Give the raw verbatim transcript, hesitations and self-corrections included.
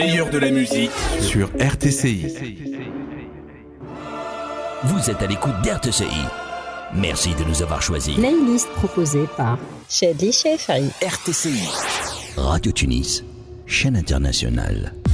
meilleur de la musique sur R T C I. Vous êtes à l'écoute d'R T C I. Merci de nous avoir choisis. Playlist proposée par Chadli Chefari. R T C I. Radio Tunis, chaîne internationale.